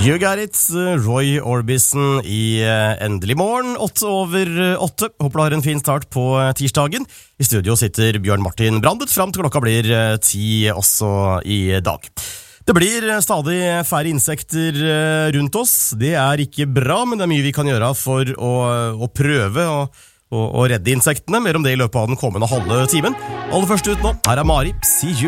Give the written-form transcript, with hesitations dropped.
You got it, Roy Orbison i Endelig morgen, 8:08. Håper du har en fin start på tirsdagen. I studio sitter Bjørn Martin Brandet fram til klokka blir 10 også i dag. Det blir stadig færre insekter rundt oss. Det er ikke bra, men det er mye vi kan gjøre for å prøve å redde insektene. Mer om det i løpet av den kommende halve timen. Aller først ut nå, her er Mari, See You.